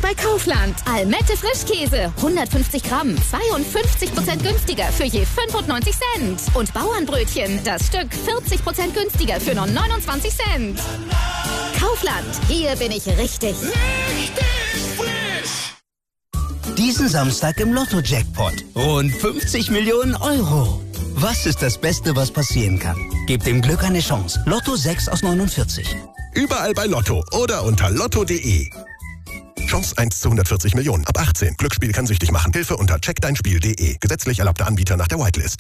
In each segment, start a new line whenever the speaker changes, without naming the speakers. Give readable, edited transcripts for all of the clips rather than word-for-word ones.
bei Kaufland. Almette Frischkäse, 150 Gramm, 52% günstiger für je 95 Cent. Und Bauernbrötchen, das Stück 40% günstiger für nur 29 Cent. Kaufland, hier bin ich richtig.
Richtig frisch!
Diesen Samstag im Lotto-Jackpot. Rund 50 Millionen Euro. Was ist das Beste, was passieren kann? Gebt dem Glück eine Chance. Lotto 6 aus 49.
Überall bei Lotto oder unter lotto.de. Chance 1 zu 140 Millionen. Ab 18. Glücksspiel kann süchtig machen. Hilfe unter checkdeinspiel.de. Gesetzlich erlaubter Anbieter nach der Whitelist.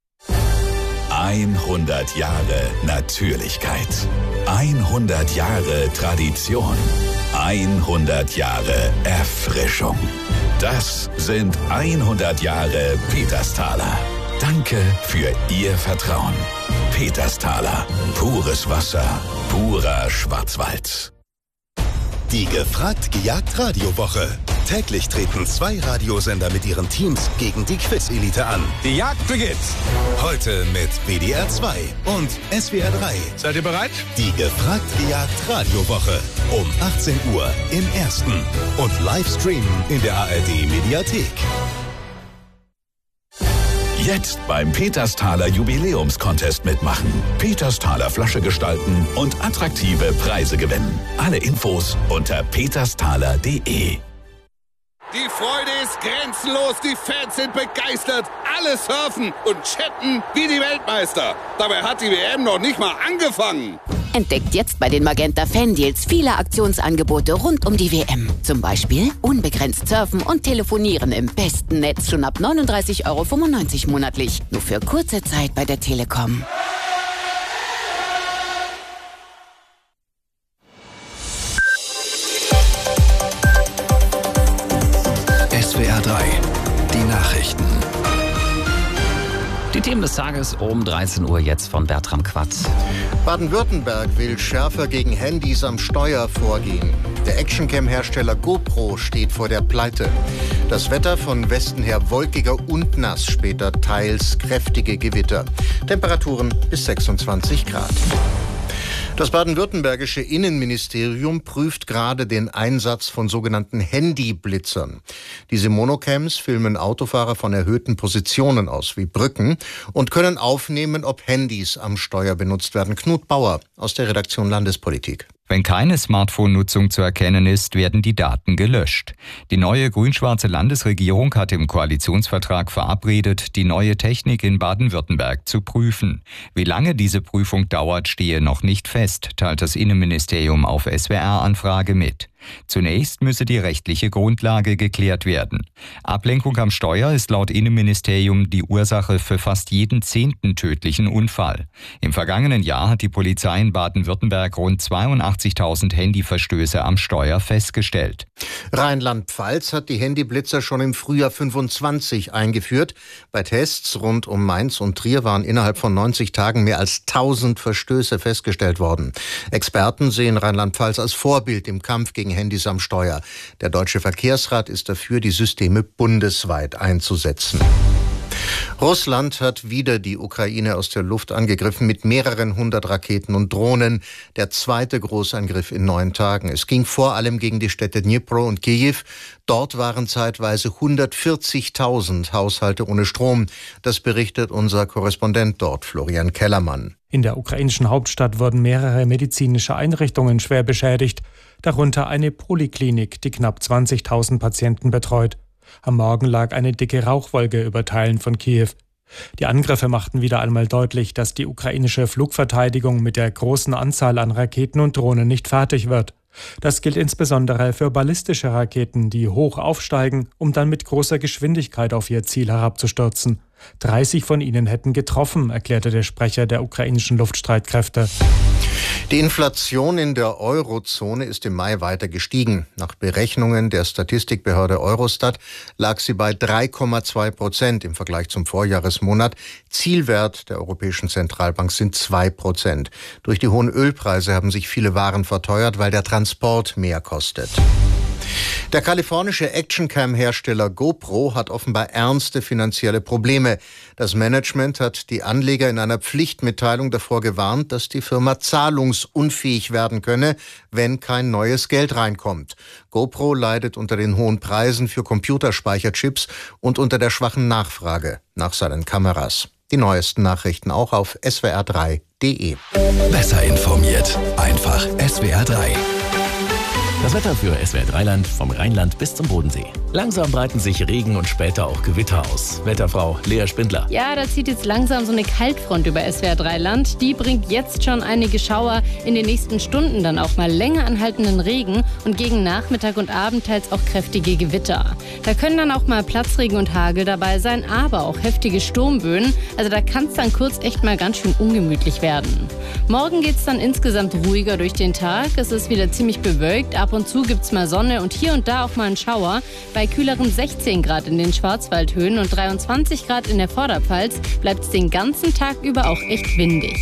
100 Jahre Natürlichkeit. 100 Jahre Tradition. 100 Jahre Erfrischung. Das sind 100 Jahre Petersthaler. Danke für Ihr Vertrauen. Petersthaler. Pures Wasser. Purer Schwarzwald.
Die Gefragt-Gejagt-Radiowoche. Täglich treten 2 Radiosender mit ihren Teams gegen die Quiz-Elite an.
Die Jagd beginnt.
Heute mit WDR 2 und SWR 3.
Seid ihr bereit?
Die Gefragt-Gejagt-Radiowoche. Um 18 Uhr im Ersten. Und Livestream in der ARD-Mediathek.
Jetzt beim Petersthaler Jubiläumscontest mitmachen. Petersthaler Flasche gestalten und attraktive Preise gewinnen. Alle Infos unter petersthaler.de.
Die Freude ist grenzenlos, die Fans sind begeistert, alle surfen und chatten wie die Weltmeister. Dabei hat die WM noch nicht mal angefangen.
Entdeckt jetzt bei den Magenta Fan-Deals viele Aktionsangebote rund um die WM. Zum Beispiel unbegrenzt surfen und telefonieren im besten Netz schon ab 39,95 € monatlich. Nur für kurze Zeit bei der Telekom.
SWR 3, die Nachrichten.
Die Themen des Tages um 13 Uhr jetzt von Bertram Quatt.
Baden-Württemberg will schärfer gegen Handys am Steuer vorgehen. Der Actioncam-Hersteller GoPro steht vor der Pleite. Das Wetter von Westen her wolkiger und nass, später teils kräftige Gewitter. Temperaturen bis 26 Grad. Das baden-württembergische Innenministerium prüft gerade den Einsatz von sogenannten Handyblitzern. Diese Monocams filmen Autofahrer von erhöhten Positionen aus, wie Brücken, und können aufnehmen, ob Handys am Steuer benutzt werden. Knut Bauer aus der Redaktion Landespolitik.
Wenn keine Smartphone-Nutzung zu erkennen ist, werden die Daten gelöscht. Die neue grün-schwarze Landesregierung hat im Koalitionsvertrag verabredet, die neue Technik in Baden-Württemberg zu prüfen. Wie lange diese Prüfung dauert, stehe noch nicht fest, teilt das Innenministerium auf SWR-Anfrage mit. Zunächst müsse die rechtliche Grundlage geklärt werden. Ablenkung am Steuer ist laut Innenministerium die Ursache für fast jeden 10. tödlichen Unfall. Im vergangenen Jahr hat die Polizei in Baden-Württemberg rund 82.000 Handyverstöße am Steuer festgestellt.
Rheinland-Pfalz hat die Handyblitzer schon im Frühjahr 25 eingeführt. Bei Tests rund um Mainz und Trier waren innerhalb von 90 Tagen mehr als 1000 Verstöße festgestellt worden. Experten sehen Rheinland-Pfalz als Vorbild im Kampf gegen Handys am Steuer. Der Deutsche Verkehrsrat ist dafür, die Systeme bundesweit einzusetzen. Russland hat wieder die Ukraine aus der Luft angegriffen mit mehreren hundert Raketen und Drohnen. Der zweite Großangriff in 9 Tagen. Es ging vor allem gegen die Städte Dnipro und Kiew. Dort waren zeitweise 140.000 Haushalte ohne Strom. Das berichtet unser Korrespondent dort, Florian Kellermann.
In der ukrainischen Hauptstadt wurden mehrere medizinische Einrichtungen schwer beschädigt, darunter eine Poliklinik, die knapp 20.000 Patienten betreut. Am Morgen lag eine dicke Rauchwolke über Teilen von Kiew. Die Angriffe machten wieder einmal deutlich, dass die ukrainische Flugverteidigung mit der großen Anzahl an Raketen und Drohnen nicht fertig wird. Das gilt insbesondere für ballistische Raketen, die hoch aufsteigen, um dann mit großer Geschwindigkeit auf ihr Ziel herabzustürzen. 30 von ihnen hätten getroffen, erklärte der Sprecher der ukrainischen Luftstreitkräfte.
Die Inflation in der Eurozone ist im Mai weiter gestiegen. Nach Berechnungen der Statistikbehörde Eurostat lag sie bei 3,2% im Vergleich zum Vorjahresmonat. Zielwert der Europäischen Zentralbank sind 2%. Durch die hohen Ölpreise haben sich viele Waren verteuert, weil der Transport mehr kostet. Der kalifornische Actioncam-Hersteller GoPro hat offenbar ernste finanzielle Probleme. Das Management hat die Anleger in einer Pflichtmitteilung davor gewarnt, dass die Firma zahlungsunfähig werden könne, wenn kein neues Geld reinkommt. GoPro leidet unter den hohen Preisen für Computerspeicherchips und unter der schwachen Nachfrage nach seinen Kameras. Die neuesten Nachrichten auch auf swr3.de.
Besser informiert, einfach SWR3. Das Wetter für SWR3-Land vom Rheinland bis zum Bodensee. Langsam breiten sich Regen und später auch Gewitter aus. Wetterfrau Lea Spindler.
Ja, da zieht jetzt langsam so eine Kaltfront über SWR3-Land. Die bringt jetzt schon einige Schauer, in den nächsten Stunden dann auch mal länger anhaltenden Regen und gegen Nachmittag und Abend teils auch kräftige Gewitter. Da können dann auch mal Platzregen und Hagel dabei sein, aber auch heftige Sturmböen. Also da kann es dann kurz echt mal ganz schön ungemütlich werden. Morgen geht es dann insgesamt ruhiger durch den Tag. Es ist wieder ziemlich bewölkt. Ab und zu gibt's mal Sonne und hier und da auch mal einen Schauer. Bei kühleren 16 Grad in den Schwarzwaldhöhen und 23 Grad in der Vorderpfalz bleibt es den ganzen Tag über auch echt windig.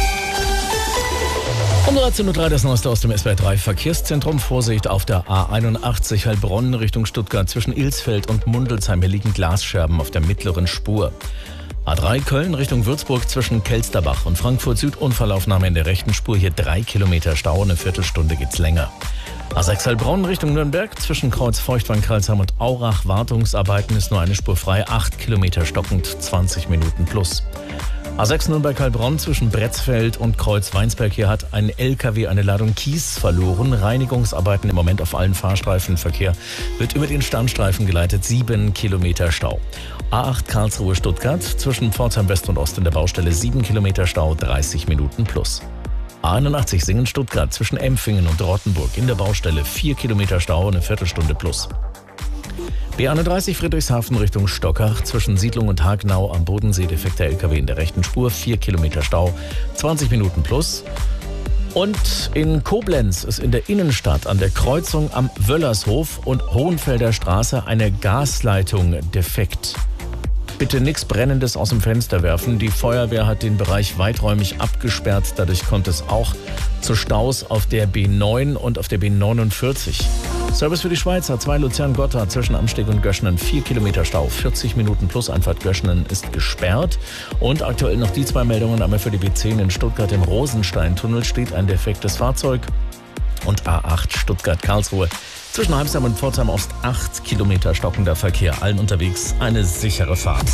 Um 13.03 Uhr das Neueste aus dem SWR3 Verkehrszentrum. Vorsicht auf der A81 Heilbronn Richtung Stuttgart zwischen Ilsfeld und Mundelsheim. Hier liegen Glasscherben auf der mittleren Spur. A3 Köln Richtung Würzburg zwischen Kelsterbach und Frankfurt Süd. Unfallaufnahme in der rechten Spur. Hier 3 Kilometer Stau. Eine Viertelstunde geht's länger. A6 Heilbronn Richtung Nürnberg zwischen Kreuz Feuchtwangen-Kralsheim und Aurach. Wartungsarbeiten ist nur eine Spur frei. 8 Kilometer stockend, 20 Minuten plus. A6 Nürnberg-Heilbronn zwischen Bretzfeld und Kreuz-Weinsberg. Hier hat ein LKW eine Ladung Kies verloren. Reinigungsarbeiten im Moment auf allen Fahrstreifen. Verkehr wird über den Standstreifen geleitet. 7 Kilometer Stau. A8 Karlsruhe-Stuttgart zwischen Pforzheim West und Ost in der Baustelle. 7 Kilometer Stau, 30 Minuten plus. A81 Singen-Stuttgart zwischen Empfingen und Rottenburg in der Baustelle. 4 Kilometer Stau, eine Viertelstunde plus. B31 Friedrichshafen Richtung Stockach zwischen Siedlung und Hagnau am Bodensee. Defekter LKW in der rechten Spur. 4 Kilometer Stau, 20 Minuten plus. Und in Koblenz ist in der Innenstadt an der Kreuzung am Wöllershof und Hohenfelder Straße eine Gasleitung defekt. Bitte nichts Brennendes aus dem Fenster werfen. Die Feuerwehr hat den Bereich weiträumig abgesperrt. Dadurch kommt es auch zu Staus auf der B9 und auf der B49. Service für die Schweiz, A2 Luzern-Gotthard zwischen Amsteg und Göschenen. 4 Kilometer Stau, 40 Minuten plus. Einfahrt Göschenen ist gesperrt. Und aktuell noch die 2 Meldungen. Einmal für die B10 in Stuttgart im Rosensteintunnel steht ein defektes Fahrzeug. Und A8 Stuttgart-Karlsruhe. Zwischen Heimsheim und Pforzheim Ost 8 Kilometer stockender Verkehr. Allen unterwegs eine sichere Fahrt.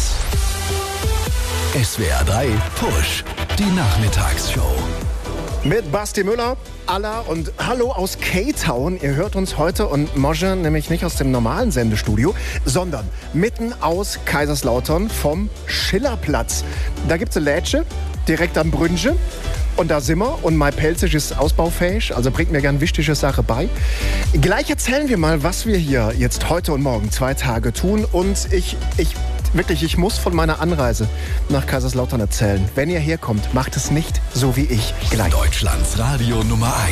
SWR3 Push, die Nachmittagsshow.
Mit Basti Müller, Alla und Hallo aus K-Town. Ihr hört uns heute und Mosche nämlich nicht aus dem normalen Sendestudio, sondern mitten aus Kaiserslautern vom Schillerplatz. Da gibt's eine Lätsche direkt am Brünsche. Und da sind wir und mein Pelzig ist ausbaufähig, also bringt mir gern wichtige Sache bei. Gleich erzählen wir mal, was wir hier jetzt heute und morgen 2 Tage tun. Und ich muss von meiner Anreise nach Kaiserslautern erzählen. Wenn ihr herkommt, macht es nicht so wie ich. Gleich.
Deutschlands Radio Nummer 1.